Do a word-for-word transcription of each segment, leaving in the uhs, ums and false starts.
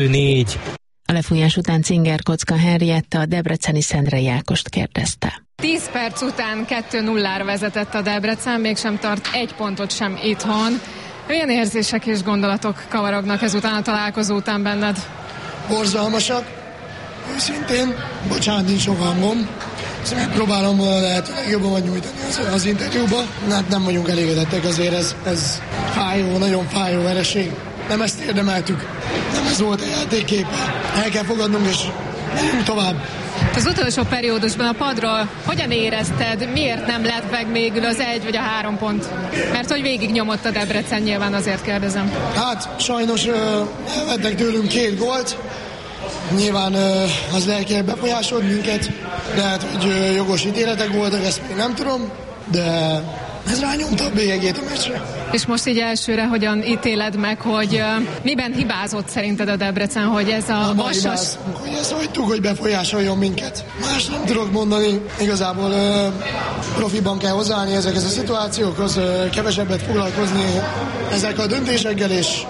négy. A lefújás után Cinger-Kocka Henrietta a debreceni Szendrei Ágost kérdezte. tíz perc után kettő nullára vezetett a Debrecen, mégsem tart egy pontot sem itthon. Milyen érzések és gondolatok kavarognak ezután a találkozó után benned? Borzalmasak. Őszintén, bocsánat, nincs sok hangom. Szóval próbálom lehetőleg jobban nyújtani az, az interjúba. Hát nem vagyunk elégedettek, azért ez, ez fájó, nagyon fájó vereség. Nem ezt érdemeltük, nem ez volt a játékkép. El kell fogadnunk, és megyünk tovább. Az utolsó periódusban a padról hogyan érezted, miért nem lett meg végül az egy vagy a három pont? Mert hogy végig nyomott a Debrecen, nyilván azért kérdezem. Hát sajnos elvettek tőlünk két gólt. Nyilván az lelkileg befolyásolt minket, de hát, hogy jogos ítéletek voltak, ezt még nem tudom, de ez rányomta a bélyegét a meccsre. És most így elsőre hogyan ítéled meg, hogy uh, miben hibázott szerinted a Debrecen, hogy ez a vasas... Hogy ezt hagytuk, hogy befolyásoljon minket. Más nem tudok mondani, igazából uh, profiban kell hozzáállni ezekhez a szituációkhoz, uh, kevesebbet foglalkozni ezekkel a döntésekkel, és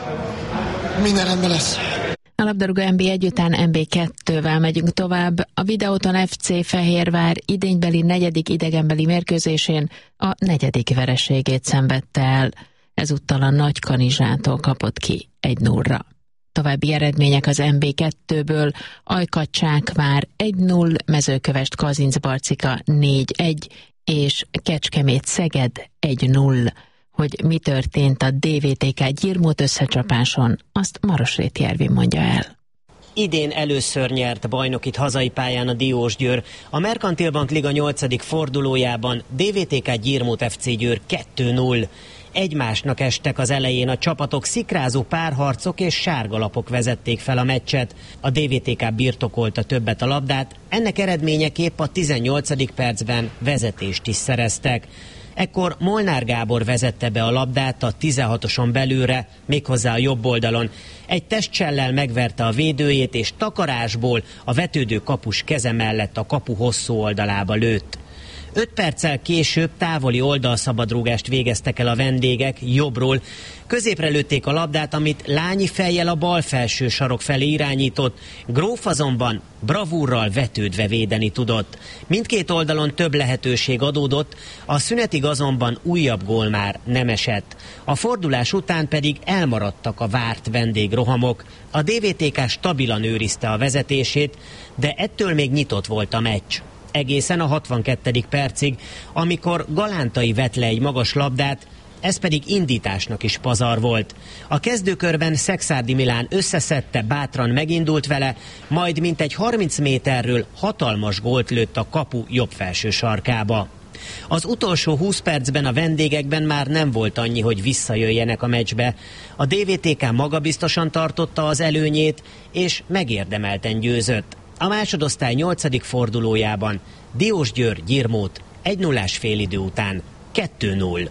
minden rendben lesz. A labdarúgó en bé egy után en bé kettővel megyünk tovább. A Videoton ef cé Fehérvár idénybeli negyedik idegenbeli mérkőzésén a negyedik vereségét szenvedte el. Ezúttal a Nagykanizsától kapott ki egy nullra. További eredmények az en bé kettőből: Ajkad-Csákvár egy null, Mezőkövesd Kazincbarcika négy egy és Kecskemét-Szeged egy null. Hogy mi történt a dé vé té ká Gyirmót összecsapáson, azt Marosréti Ervin mondja el. Idén először nyert bajnokit hazai pályán a Diósgyőr. A Merkantil Bank Liga nyolcadik fordulójában dé vé té ká Gyirmót ef cé Győr kettő null. Egymásnak estek az elején a csapatok, szikrázó párharcok és sárgalapok vezették fel a meccset. A dé vé té ká birtokolta többet a labdát, ennek eredményeképp a tizennyolcadik percben vezetést is szereztek. Ekkor Molnár Gábor vezette be a labdát a tizenhatoson belülre, méghozzá a jobb oldalon. Egy testcsellel megverte a védőjét, és takarásból a vetődő kapus keze mellett a kapu hosszú oldalába lőtt. Öt perccel később távoli oldalszabadrúgást végeztek el a vendégek jobbról. Középre lőtték a labdát, amit Lányi fejjel a bal felső sarok felé irányított. Gróf azonban bravúrral vetődve védeni tudott. Mindkét oldalon több lehetőség adódott, a szünetig azonban újabb gól már nem esett. A fordulás után pedig elmaradtak a várt vendégrohamok. A dé vé té ká stabilan őrizte a vezetését, de ettől még nyitott volt a meccs. Egészen a hatvankettedik percig, amikor Galántai vett le egy magas labdát, ez pedig indításnak is pazar volt. A kezdőkörben Szekszárdi Milán összeszedte, bátran megindult vele, majd mintegy harminc méterről hatalmas gólt lőtt a kapu jobb felső sarkába. Az utolsó húsz percben a vendégekben már nem volt annyi, hogy visszajöjjenek a meccsbe. A dé vé té ká magabiztosan tartotta az előnyét, és megérdemelten győzött. A másodosztály nyolcadik fordulójában Diósgyőr Gyirmót egy nullás félidő után kettő null.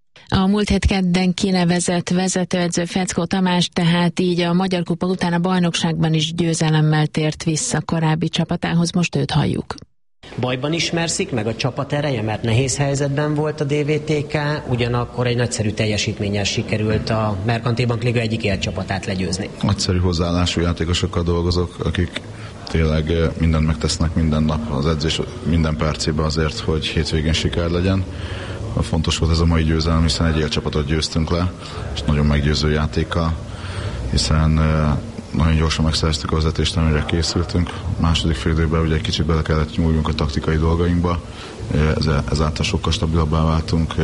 A múlt hét kedden kinevezett vezetőedző Feckó Tamás tehát így a Magyar Kupa után a bajnokságban is győzelemmel tért vissza korábbi csapatához, most őt halljuk. Bajban ismerszik meg a csapat ereje, mert nehéz helyzetben volt a dé vé té ká, ugyanakkor egy nagyszerű teljesítménnyel sikerült a Merkantil Bank Liga egyik élcsapatát legyőzni. Nagyszerű hozzáállású játékosokkal dolgozok, akik tényleg mindent megtesznek minden nap az edzés minden percében azért, hogy hétvégén siker legyen. Fontos volt ez a mai győzelem, hiszen egy élcsapatot győztünk le, és nagyon meggyőző játékkal, hiszen nagyon gyorsan megszereztük a vezetést, amire készültünk. A második fél időben ugye egy kicsit bele kellett nyúljunk a taktikai dolgainkba, ezáltal sokkal stabilabbá váltunk.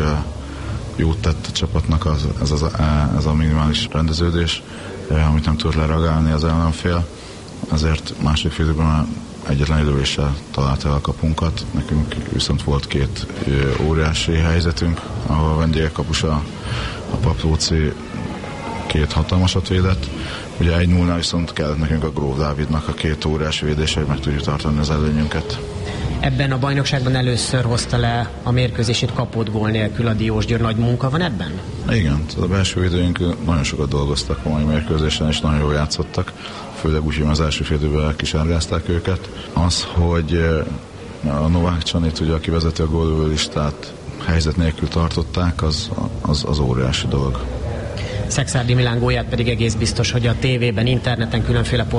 Jót tett a csapatnak az, ez, az, ez a minimális rendeződés, amit nem tud lereagálni az ellenfél. Ezért második fél időben már egyetlen idővéssel találta el a kapunkat. Nekünk viszont volt két óriási helyzetünk, ahol a vendégek kapusa, a Paplóci két hatalmasat védett. Ugye egy nullnál viszont kellett nekünk a Gróf Dávidnak a két óriási védése, hogy meg tudjuk tartani az előnyünket. Ebben a bajnokságban először hozta le a mérkőzését kapott gól nélkül a Diósgyőr. Nagy munka van ebben? Igen, a belső védőink nagyon sokat dolgoztak a mai mérkőzésen, és nagyon jól játszottak. Főleg úgy, hogy az első fél időben kisárgázták őket. Az, hogy a Novák Csanit, ugye, aki vezeti a gólövő listát, helyzet nélkül tartották, az, az, az óriási dolog. Szekszárdi Milán gólját pedig egész biztos, hogy a tévében, interneten, különféle